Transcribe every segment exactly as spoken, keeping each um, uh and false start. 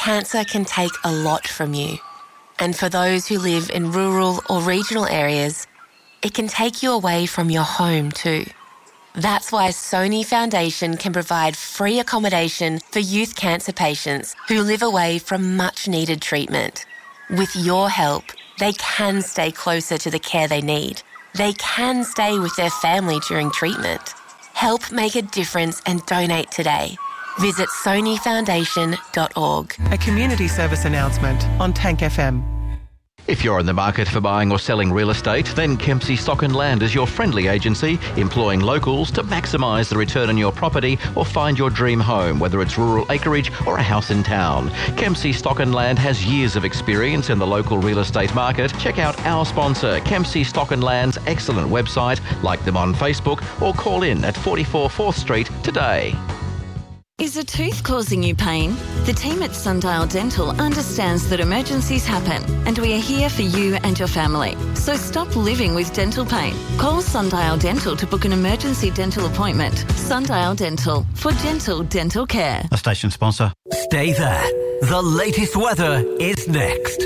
cancer can take a lot from you. And for those who live in rural or regional areas, it can take you away from your home too. That's why Sony Foundation can provide free accommodation for youth cancer patients who live away from much-needed treatment. With your help, they can stay closer to the care they need. They can stay with their family during treatment. Help make a difference and donate today. Visit sony foundation dot org. A community service announcement on Tank F M. If you're in the market for buying or selling real estate, then Kempsey Stock and Land is your friendly agency, employing locals to maximise the return on your property or find your dream home, whether it's rural acreage or a house in town. Kempsey Stock and Land has years of experience in the local real estate market. Check out our sponsor, Kempsey Stock and Land's excellent website, like them on Facebook, or call in at forty-four fourth Street today. Is a tooth causing you pain? The team at Sundial Dental understands that emergencies happen, and we are here for you and your family. So stop living with dental pain. Call Sundial Dental to book an emergency dental appointment. Sundial Dental, for gentle dental care. A station sponsor. Stay there. The latest weather is next.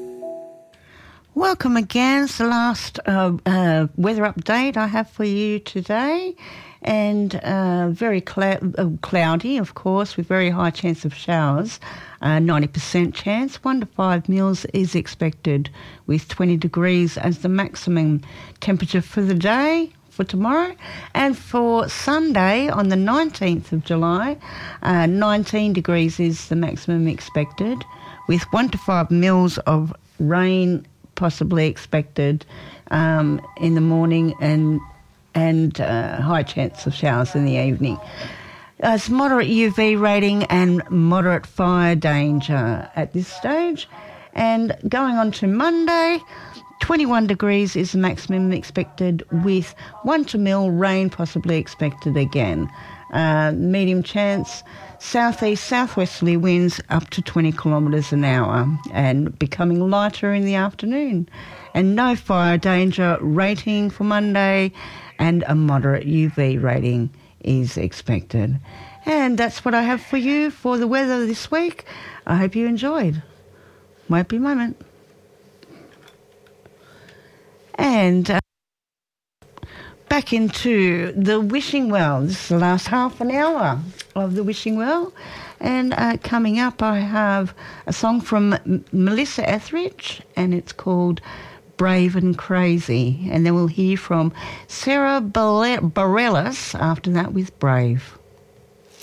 Welcome again. It's the last uh, uh, weather update I have for you today. And uh, very cl- uh, cloudy, of course, with very high chance of showers. Uh, ninety percent chance. One to five mils is expected, with twenty degrees as the maximum temperature for the day for tomorrow. And for Sunday, on the nineteenth of July, uh, nineteen degrees is the maximum expected, with one to five mils of rain possibly expected um, in the morning and and uh, high chance of showers in the evening. Uh, it's moderate U V rating and moderate fire danger at this stage. And going on to Monday, twenty-one degrees is the maximum expected, with one to mil rain possibly expected again. Uh, medium chance, southeast southwesterly winds up to twenty kilometres an hour and becoming lighter in the afternoon. And no fire danger rating for Monday, and a moderate U V rating is expected. And that's what I have for you for the weather this week. I hope you enjoyed. Won't be a moment. And uh, back into the Wishing Well. This is the last half an hour of the Wishing Well. And uh, coming up, I have a song from M- Melissa Etheridge, and it's called Brave and Crazy. And then we'll hear from Sarah Bareilles after that with Brave.